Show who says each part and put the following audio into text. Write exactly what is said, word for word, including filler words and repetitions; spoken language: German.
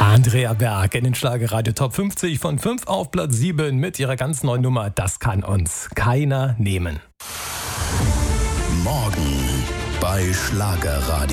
Speaker 1: Andrea Berg in den Schlagerradio Top fünfzig von fünf auf Platz sieben mit ihrer ganz neuen Nummer Das kann uns keiner nehmen.
Speaker 2: Morgen bei Schlagerradio.